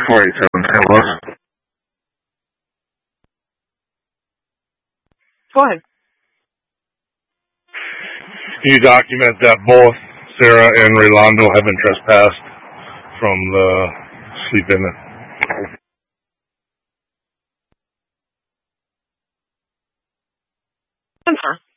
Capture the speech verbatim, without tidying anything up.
four eight seven, hello. Go ahead. Can you document that both Sarah and Rolando have been trespassed from the sleep-in? Answer.